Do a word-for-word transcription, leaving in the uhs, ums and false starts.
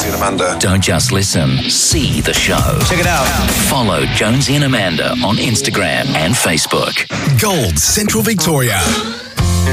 Jonesy and Amanda. Don't just listen, see the show. Check it out. Follow Jonesy and Amanda on Instagram and Facebook. Gold Central Victoria.